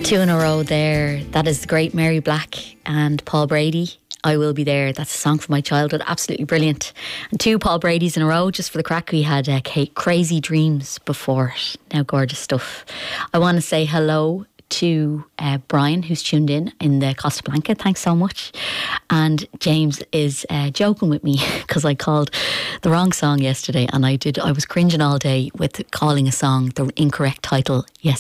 Two in a row there. That is the great Mary Black and Paul Brady. I Will Be There. That's a song from my childhood. Absolutely brilliant. And two Paul Bradys in a row. Just for the crack, we had Crazy Dreams before it. Now gorgeous stuff. I want to say hello to Brian, who's tuned in the Costa Blanca. Thanks so much. And James is joking with me because I called the wrong song yesterday, and I was cringing all day with calling a song the incorrect title yesterday.